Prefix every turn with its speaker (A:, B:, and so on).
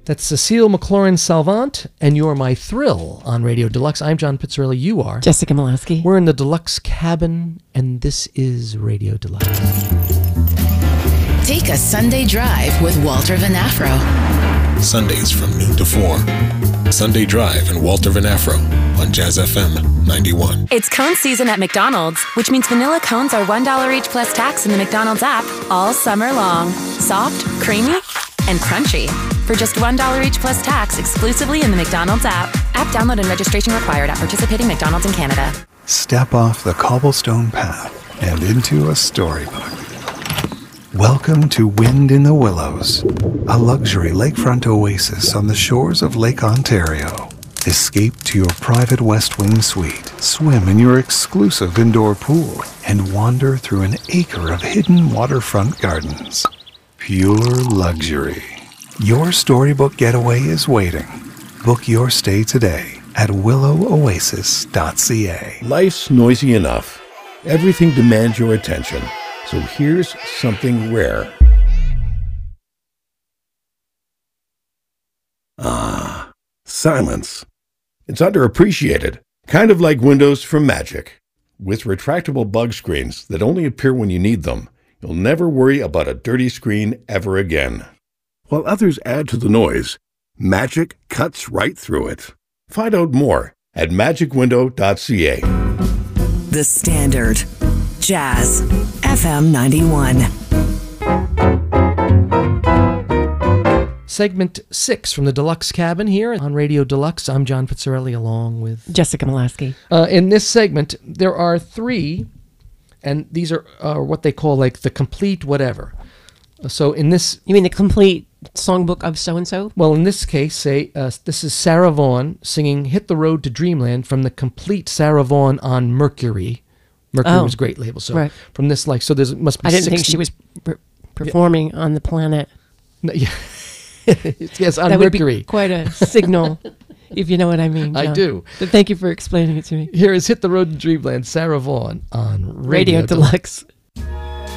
A: That's Cecile McLaurin-Salvant, and You're My Thrill on Radio Deluxe. I'm John Pizzarelli. You are
B: Jessica Molaski.
A: We're in the Deluxe cabin, and this is Radio Deluxe.
C: Take a Sunday drive with Walter Van Afro.
D: Sundays from noon to 4. Sunday Drive and Walter Van Afro on Jazz FM 91.
E: It's cone season at McDonald's, which means vanilla cones are $1 each plus tax in the McDonald's app all summer long. Soft, creamy, and crunchy. For just $1 each plus tax exclusively in the McDonald's app. App download and registration required at participating McDonald's in Canada.
F: Step off the cobblestone path and into a storybook. Welcome to Wind in the Willows, a luxury lakefront oasis on the shores of Lake Ontario. Escape to your private West Wing suite, swim in your exclusive indoor pool, and wander through an acre of hidden waterfront gardens. Pure luxury. Your storybook getaway is waiting. Book your stay today at willowoasis.ca.
G: Life's noisy enough. Everything demands your attention. So here's something rare. Silence. It's underappreciated, kind of like windows from Magic. With retractable bug screens that only appear when you need them, you'll never worry about a dirty screen ever again. While others add to the noise, Magic cuts right through it. Find out more at magicwindow.ca.
H: The Standard. Jazz. FM 91.
A: Segment 6 from the Deluxe cabin here on Radio Deluxe. I'm John Pizzarelli along with
B: Jessica Molaski.
A: In this segment, there are 3, and these are what they call like the complete whatever. So in this...
B: You mean the complete songbook of so-and-so?
A: Well, in this case, say, this is Sarah Vaughan singing Hit the Road to Dreamland from the complete Sarah Vaughan on Mercury. Mercury was a great label. So
B: right.
A: From this, like, so there must be
B: I didn't
A: 60...
B: think she was performing on the planet.
A: No, yeah. Yes, on
B: that
A: Mercury.
B: Would be quite a signal, if you know what I mean, John.
A: I do.
B: But thank you for explaining it to me.
A: Here is Hit the Road to Dreamland, Sarah Vaughan on Radio
B: Deluxe.